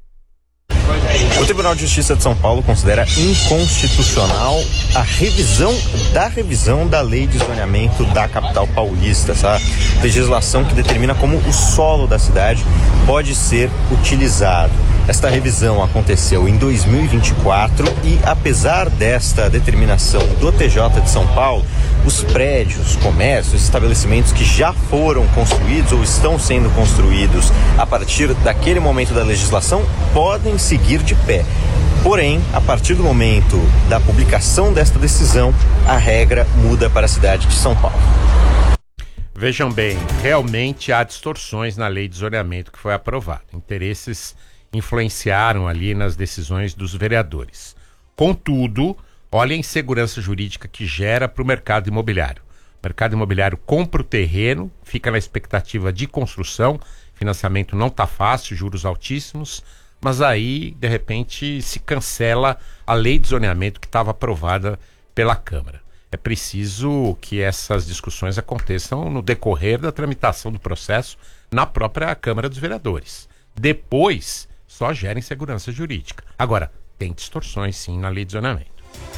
O Tribunal de Justiça de São Paulo considera inconstitucional a revisão da revisão da lei de zoneamento da capital paulista, essa legislação que determina como o solo da cidade pode ser utilizado. Esta revisão aconteceu em dois mil e vinte e quatro e, apesar desta determinação do T J de São Paulo, os prédios, comércios, estabelecimentos que já foram construídos ou estão sendo construídos a partir daquele momento da legislação podem seguir de pé. Porém, a partir do momento da publicação desta decisão, a regra muda para a cidade de São Paulo. Vejam bem, realmente há distorções na lei de zoneamento que foi aprovada. Interesses influenciaram ali nas decisões dos vereadores. Contudo, olha a insegurança jurídica que gera para o mercado imobiliário. O mercado imobiliário compra o terreno, fica na expectativa de construção, financiamento não está fácil, juros altíssimos, mas aí, de repente, se cancela a lei de zoneamento que estava aprovada pela Câmara. É preciso que essas discussões aconteçam no decorrer da tramitação do processo na própria Câmara dos Vereadores. Depois, só gera insegurança jurídica. Agora, tem distorções sim na lei de zoneamento.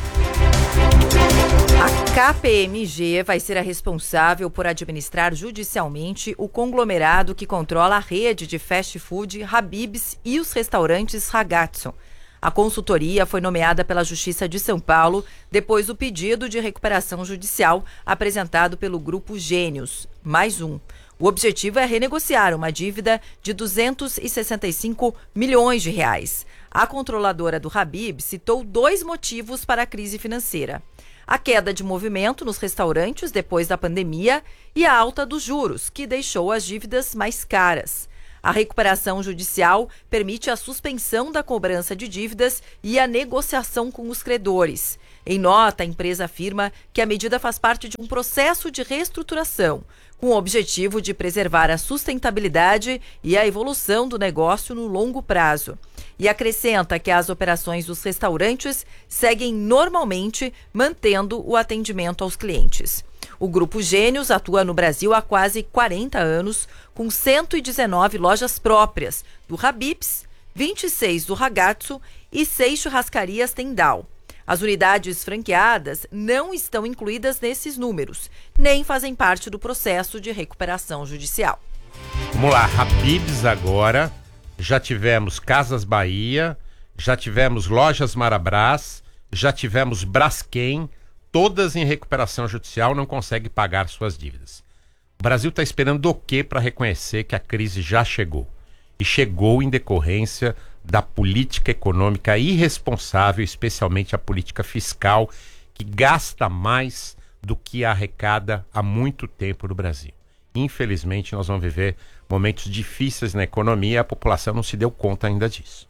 A K P M G vai ser a responsável por administrar judicialmente o conglomerado que controla a rede de fast food Habib's e os restaurantes Ragazzo. A consultoria foi nomeada pela Justiça de São Paulo depois do pedido de recuperação judicial apresentado pelo Grupo Gênios, mais um. O objetivo é renegociar uma dívida de duzentos e sessenta e cinco milhões de reais. A controladora do Habib citou dois motivos para a crise financeira: a queda de movimento nos restaurantes depois da pandemia e a alta dos juros, que deixou as dívidas mais caras. A recuperação judicial permite a suspensão da cobrança de dívidas e a negociação com os credores. Em nota, a empresa afirma que a medida faz parte de um processo de reestruturação, com o objetivo de preservar a sustentabilidade e a evolução do negócio no longo prazo. E acrescenta que as operações dos restaurantes seguem normalmente, mantendo o atendimento aos clientes. O Grupo Gênios atua no Brasil há quase quarenta anos, com cento e dezenove lojas próprias do Habib's, vinte e seis do Ragazzo e seis churrascarias Tendal. As unidades franqueadas não estão incluídas nesses números, nem fazem parte do processo de recuperação judicial. Vamos lá, Habib's agora, já tivemos Casas Bahia, já tivemos Lojas Marabras, já tivemos Braskem, todas em recuperação judicial, não conseguem pagar suas dívidas. O Brasil está esperando o quê para reconhecer que a crise já chegou? E chegou em decorrência da política econômica irresponsável, especialmente a política fiscal, que gasta mais do que arrecada há muito tempo no Brasil. Infelizmente, nós vamos viver momentos difíceis na economia e a população não se deu conta ainda disso.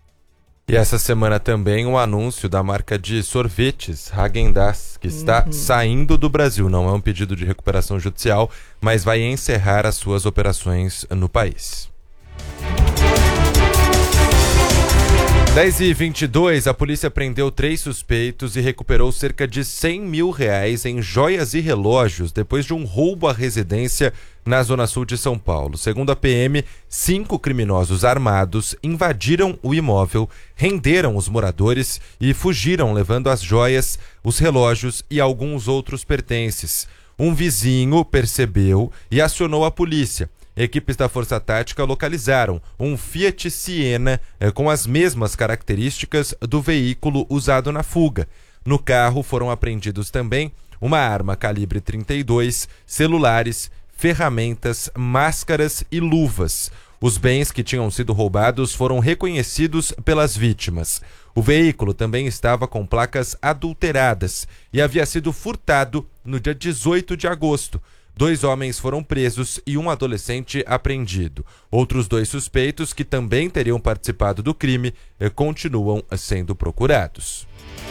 E essa semana também o anúncio da marca de sorvetes Häagen-Dazs, que está uhum. saindo do Brasil. Não é um pedido de recuperação judicial, mas vai encerrar as suas operações no país. dez e vinte e dois, a polícia prendeu três suspeitos e recuperou cerca de cem mil reais em joias e relógios depois de um roubo à residência na zona sul de São Paulo. Segundo a P M, cinco criminosos armados invadiram o imóvel, renderam os moradores e fugiram levando as joias, os relógios e alguns outros pertences. Um vizinho percebeu e acionou a polícia. Equipes da Força Tática localizaram um Fiat Siena eh, com as mesmas características do veículo usado na fuga. No carro foram apreendidos também uma arma calibre trinta e dois, celulares, ferramentas, máscaras e luvas. Os bens que tinham sido roubados foram reconhecidos pelas vítimas. O veículo também estava com placas adulteradas e havia sido furtado no dia dezoito de agosto. Dois homens foram presos e um adolescente apreendido. Outros dois suspeitos, que também teriam participado do crime, continuam sendo procurados.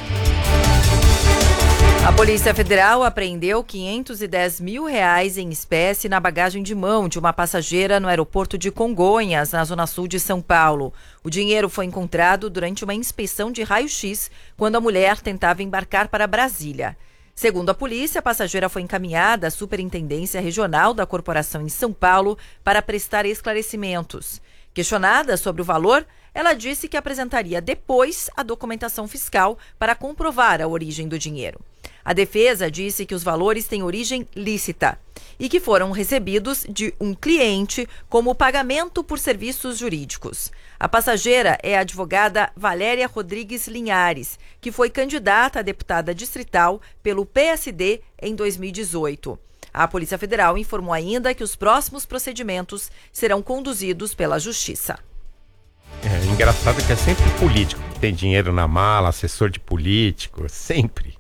A Polícia Federal apreendeu quinhentos e dez mil reais em espécie na bagagem de mão de uma passageira no aeroporto de Congonhas, na zona sul de São Paulo. O dinheiro foi encontrado durante uma inspeção de raio-x quando a mulher tentava embarcar para Brasília. Segundo a polícia, a passageira foi encaminhada à Superintendência Regional da Corporação em São Paulo para prestar esclarecimentos. Questionada sobre o valor, ela disse que apresentaria depois a documentação fiscal para comprovar a origem do dinheiro. A defesa disse que os valores têm origem lícita e que foram recebidos de um cliente como pagamento por serviços jurídicos. A passageira é a advogada Valéria Rodrigues Linhares, que foi candidata a deputada distrital pelo P S D em dois mil e dezoito. A Polícia Federal informou ainda que os próximos procedimentos serão conduzidos pela Justiça. É engraçado que é sempre político que tem dinheiro na mala, assessor de político, sempre.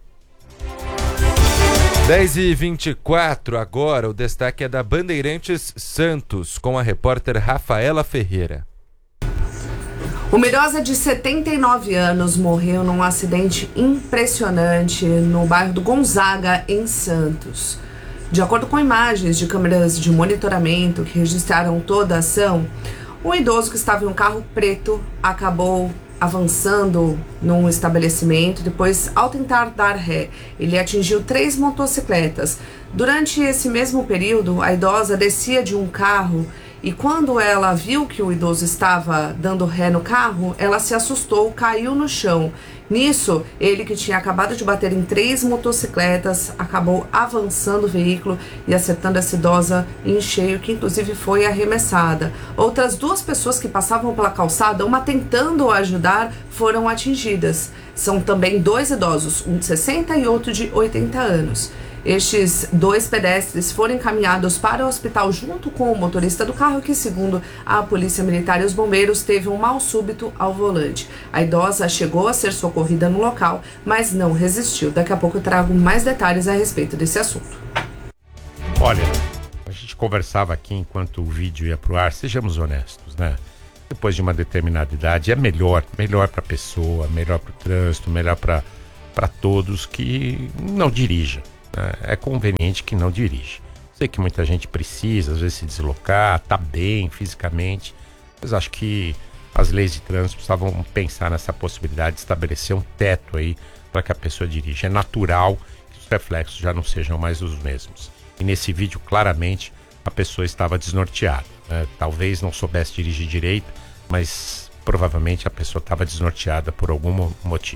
dez e vinte e quatro agora, o destaque é da Bandeirantes Santos, com a repórter Rafaela Ferreira. Uma idosa de setenta e nove anos morreu num acidente impressionante no bairro do Gonzaga, em Santos. De acordo com imagens de câmeras de monitoramento que registraram toda a ação, um idoso que estava em um carro preto acabou avançando num estabelecimento. Depois, ao tentar dar ré, ele atingiu três motocicletas. Durante esse mesmo período, a idosa descia de um carro e quando ela viu que o idoso estava dando ré no carro, ela se assustou, caiu no chão. Nisso, ele, que tinha acabado de bater em três motocicletas, acabou avançando o veículo e acertando essa idosa em cheio, que inclusive foi arremessada. Outras duas pessoas que passavam pela calçada, uma tentando ajudar, foram atingidas. São também dois idosos, um de sessenta e outro de oitenta anos. Estes dois pedestres foram encaminhados para o hospital junto com o motorista do carro, que, segundo a Polícia Militar e os bombeiros, teve um mal súbito ao volante. A idosa chegou a ser socorrida no local, mas não resistiu. Daqui a pouco eu trago mais detalhes a respeito desse assunto. Olha, a gente conversava aqui enquanto o vídeo ia pro ar, sejamos honestos, né? Depois de uma determinada idade, é melhor, melhor para a pessoa, melhor para o trânsito, melhor para para todos que não dirijam. É conveniente que não dirige. Sei que muita gente precisa, às vezes, se deslocar, tá bem fisicamente, mas acho que as leis de trânsito precisavam pensar nessa possibilidade de estabelecer um teto aí para que a pessoa dirija. É natural que os reflexos já não sejam mais os mesmos. E nesse vídeo, claramente, a pessoa estava desnorteada, né? Talvez não soubesse dirigir direito, mas provavelmente a pessoa estava desnorteada por algum motivo.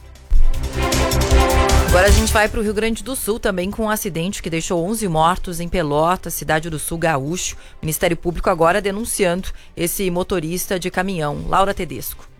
Agora a gente vai para o Rio Grande do Sul também com um acidente que deixou onze mortos em Pelotas, cidade do Sul gaúcho. O Ministério Público agora denunciando esse motorista de caminhão. Laura Tedesco.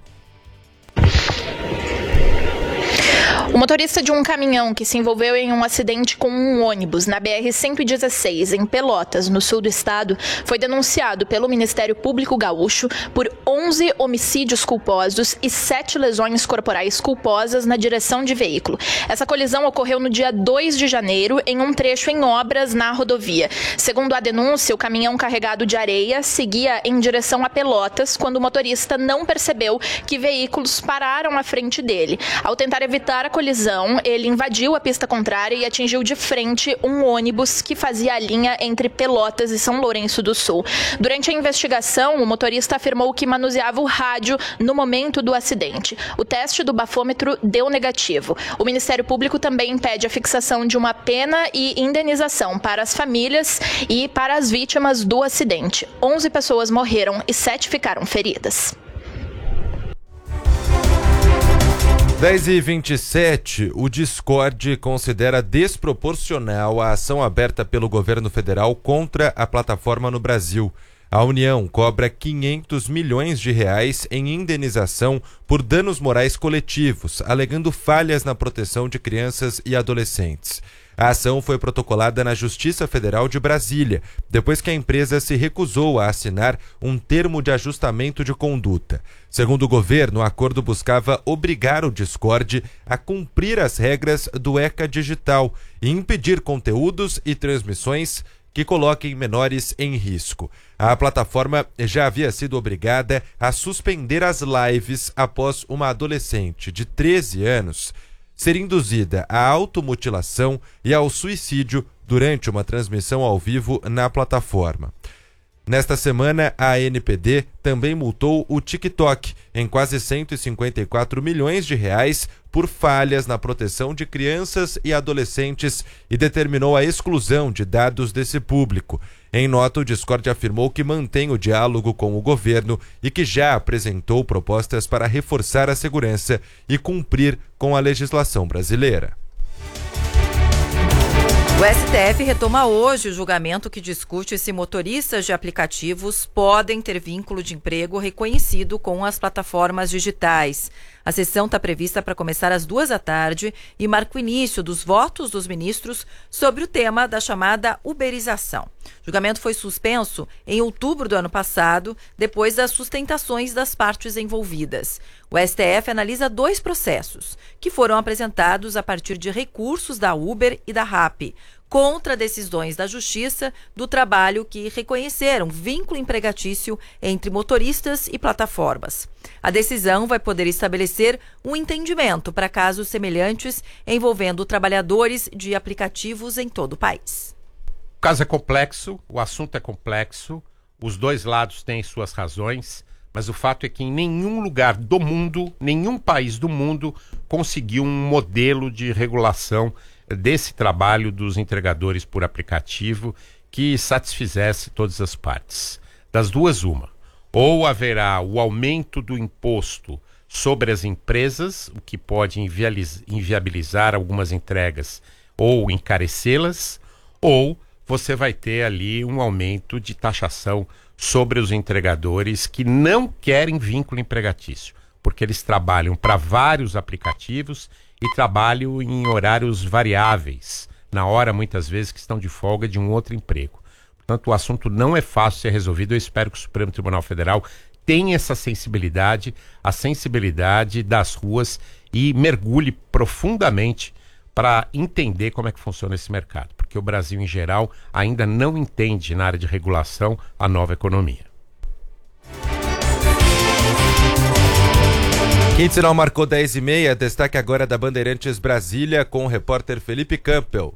O motorista de um caminhão que se envolveu em um acidente com um ônibus na B R cento e dezesseis, em Pelotas, no sul do estado, foi denunciado pelo Ministério Público Gaúcho por onze homicídios culposos e sete lesões corporais culposas na direção de veículo. Essa colisão ocorreu no dia dois de janeiro, em um trecho em obras na rodovia. Segundo a denúncia, o caminhão carregado de areia seguia em direção a Pelotas, quando o motorista não percebeu que veículos pararam à frente dele. Ao tentar evitar a colisão, ele invadiu a pista contrária e atingiu de frente um ônibus que fazia a linha entre Pelotas e São Lourenço do Sul. Durante a investigação, o motorista afirmou que manuseava o rádio no momento do acidente. O teste do bafômetro deu negativo. O Ministério Público também pede a fixação de uma pena e indenização para as famílias e para as vítimas do acidente. onze pessoas morreram e sete ficaram feridas. dez e vinte e sete, o Discord considera desproporcional a ação aberta pelo governo federal contra a plataforma no Brasil. A União cobra quinhentos milhões de reais em indenização por danos morais coletivos, alegando falhas na proteção de crianças e adolescentes. A ação foi protocolada na Justiça Federal de Brasília, depois que a empresa se recusou a assinar um termo de ajustamento de conduta. Segundo o governo, o acordo buscava obrigar o Discord a cumprir as regras do ECA Digital e impedir conteúdos e transmissões que coloquem menores em risco. A plataforma já havia sido obrigada a suspender as lives após uma adolescente de treze anos ser induzida à automutilação e ao suicídio durante uma transmissão ao vivo na plataforma. Nesta semana, a A N P D também multou o TikTok em quase cento e cinquenta e quatro milhões de reais por falhas na proteção de crianças e adolescentes e determinou a exclusão de dados desse público. Em nota, o Discord afirmou que mantém o diálogo com o governo e que já apresentou propostas para reforçar a segurança e cumprir com a legislação brasileira. O S T F retoma hoje o julgamento que discute se motoristas de aplicativos podem ter vínculo de emprego reconhecido com as plataformas digitais. A sessão está prevista para começar às duas da tarde e marca o início dos votos dos ministros sobre o tema da chamada uberização. O julgamento foi suspenso em outubro do ano passado, depois das sustentações das partes envolvidas. O S T F analisa dois processos, que foram apresentados a partir de recursos da Uber e da Rappi, contra decisões da Justiça do Trabalho que reconheceram vínculo empregatício entre motoristas e plataformas. A decisão vai poder estabelecer um entendimento para casos semelhantes envolvendo trabalhadores de aplicativos em todo o país. O caso é complexo, o assunto é complexo, os dois lados têm suas razões, mas o fato é que em nenhum lugar do mundo, nenhum país do mundo conseguiu um modelo de regulação desse trabalho dos entregadores por aplicativo que satisfizesse todas as partes. Das duas, uma. Ou haverá o aumento do imposto sobre as empresas, o que pode inviabilizar algumas entregas ou encarecê-las, ou você vai ter ali um aumento de taxação sobre os entregadores que não querem vínculo empregatício, porque eles trabalham para vários aplicativos e trabalham em horários variáveis, na hora muitas vezes que estão de folga de um outro emprego. Portanto, o assunto não é fácil de ser resolvido. Eu espero que o Supremo Tribunal Federal tenha essa sensibilidade, a sensibilidade das ruas e mergulhe profundamente para entender como é que funciona esse mercado, porque o Brasil, em geral, ainda não entende na área de regulação a nova economia. Quinto sinal marcou dez e meia, destaque agora da Bandeirantes Brasília com o repórter Felipe Campbell.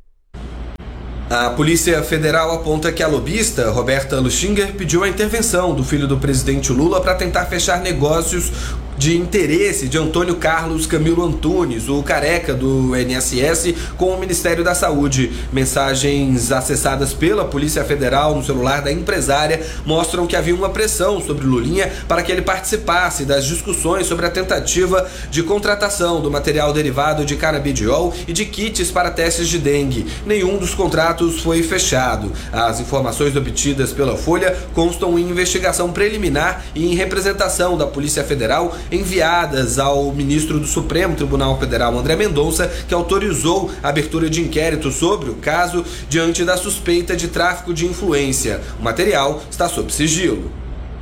A Polícia Federal aponta que a lobista, Roberta Luxinger, pediu a intervenção do filho do presidente Lula para tentar fechar negócios de interesse de Antônio Carlos Camilo Antunes, o careca do I N S S, com o Ministério da Saúde. Mensagens acessadas pela Polícia Federal no celular da empresária mostram que havia uma pressão sobre Lulinha para que ele participasse das discussões sobre a tentativa de contratação do material derivado de canabidiol e de kits para testes de dengue. Nenhum dos contratos foi fechado. As informações obtidas pela Folha constam em investigação preliminar e em representação da Polícia Federal enviadas ao ministro do Supremo Tribunal Federal, André Mendonça, que autorizou a abertura de inquérito sobre o caso diante da suspeita de tráfico de influência. O material está sob sigilo.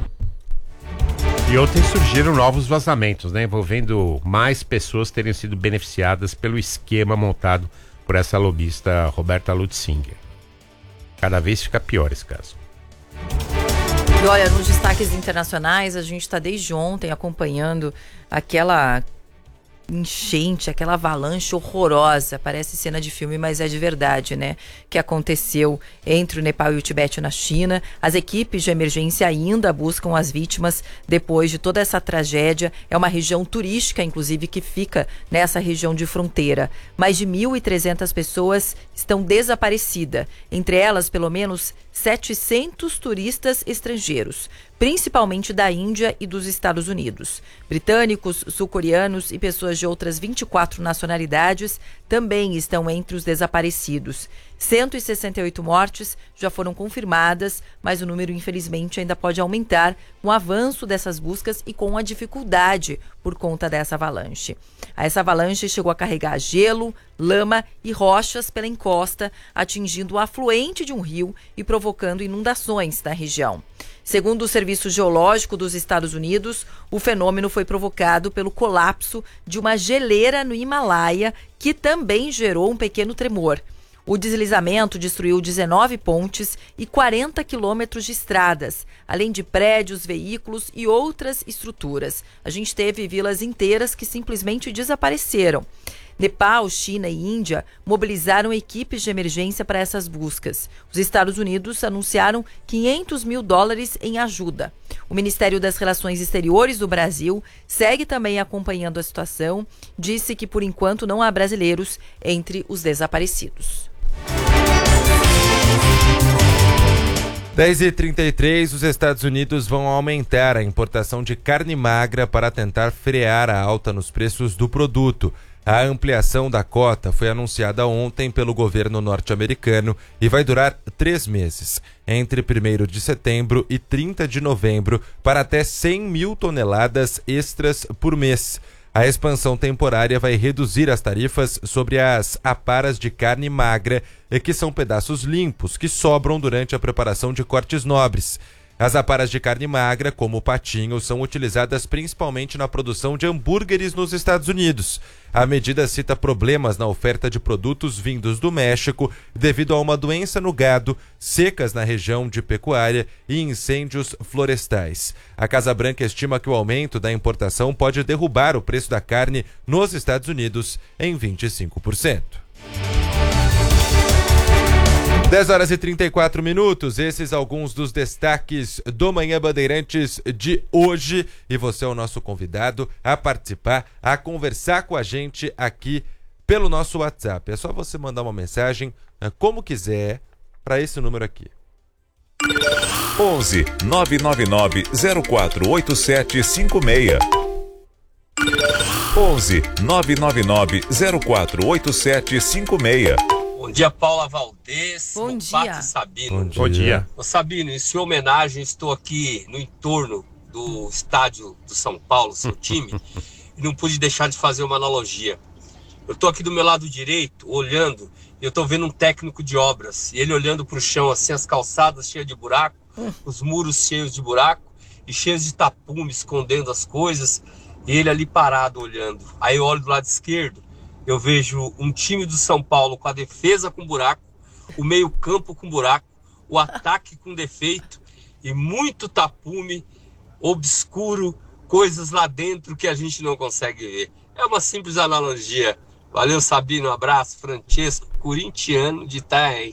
E ontem surgiram novos vazamentos, né, envolvendo mais pessoas terem sido beneficiadas pelo esquema montado por essa lobista Roberta Luxinger. Cada vez fica pior esse caso. E olha, nos destaques internacionais, a gente está desde ontem acompanhando aquela enchente, aquela avalanche horrorosa, parece cena de filme, mas é de verdade, né? Que aconteceu entre o Nepal e o Tibete na China. As equipes de emergência ainda buscam as vítimas depois de toda essa tragédia. É uma região turística, inclusive, que fica nessa região de fronteira. Mais de mil e trezentas pessoas estão desaparecidas, entre elas pelo menos setecentos turistas estrangeiros, principalmente da Índia e dos Estados Unidos. Britânicos, sul-coreanos e pessoas de outras vinte e quatro nacionalidades também estão entre os desaparecidos. cento e sessenta e oito mortes já foram confirmadas, mas o número, infelizmente, ainda pode aumentar com o avanço dessas buscas e com a dificuldade por conta dessa avalanche. Essa avalanche chegou a carregar gelo, lama e rochas pela encosta, atingindo o afluente de um rio e provocando inundações na região. Segundo o Serviço Geológico dos Estados Unidos, o fenômeno foi provocado pelo colapso de uma geleira no Himalaia, que também gerou um pequeno tremor. O deslizamento destruiu dezenove pontes e quarenta quilômetros de estradas, além de prédios, veículos e outras estruturas. A gente teve vilas inteiras que simplesmente desapareceram. Nepal, China e Índia mobilizaram equipes de emergência para essas buscas. Os Estados Unidos anunciaram quinhentos mil dólares em ajuda. O Ministério das Relações Exteriores do Brasil segue também acompanhando a situação. Disse que, por enquanto, não há brasileiros entre os desaparecidos. dez e trinta e três, os Estados Unidos vão aumentar a importação de carne magra para tentar frear a alta nos preços do produto. A ampliação da cota foi anunciada ontem pelo governo norte-americano e vai durar três meses, entre primeiro de setembro e trinta de novembro, para até cem mil toneladas extras por mês. A expansão temporária vai reduzir as tarifas sobre as aparas de carne magra, que são pedaços limpos que sobram durante a preparação de cortes nobres. As aparas de carne magra, como o patinho, são utilizadas principalmente na produção de hambúrgueres nos Estados Unidos. A medida cita problemas na oferta de produtos vindos do México devido a uma doença no gado, secas na região de pecuária e incêndios florestais. A Casa Branca estima que o aumento da importação pode derrubar o preço da carne nos Estados Unidos em vinte e cinco por cento. dez horas e trinta e quatro minutos, esses alguns dos destaques do Manhã Bandeirantes de hoje. E você é o nosso convidado a participar, a conversar com a gente aqui pelo nosso WhatsApp. É só você mandar uma mensagem, como quiser, para esse número aqui. onze nove nove nove zero quatro oito sete cinco seis. onze nove nove nove zero quatro oito sete cinco seis. Bom dia, Paula Valdez. Bom dia. Sabino. Bom dia. Bom dia. Ô, Sabino, em sua homenagem, estou aqui no entorno do estádio do São Paulo, seu time, e não pude deixar de fazer uma analogia. Eu estou aqui do meu lado direito, olhando, e eu estou vendo um técnico de obras, e ele olhando para o chão, assim, as calçadas cheias de buraco, os muros cheios de buraco, e cheios de tapume, escondendo as coisas, e ele ali parado, olhando. Aí eu olho do lado esquerdo, eu vejo um time do São Paulo com a defesa com buraco, o meio-campo com buraco, o ataque com defeito e muito tapume, obscuro, coisas lá dentro que a gente não consegue ver. É uma simples analogia. Valeu, Sabino, um abraço. Francesco, corintiano de Itaém.